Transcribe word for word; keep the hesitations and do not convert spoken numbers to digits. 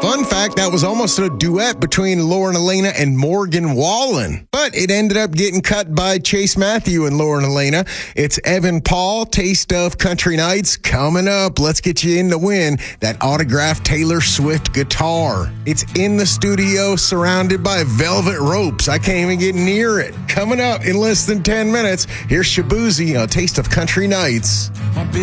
Fun fact, that was almost a duet between Lauren Elena and Morgan Wallen, but it ended up getting cut by Chase Matthew and Lauren Elena. It's Evan Paul, Taste of Country Nights, coming up. Let's get you in to win that autographed Taylor Swift guitar. It's in the studio, surrounded by velvet ropes. I can't even get near it. Coming up in less than ten minutes, here's Shabuzi on Taste of Country Nights.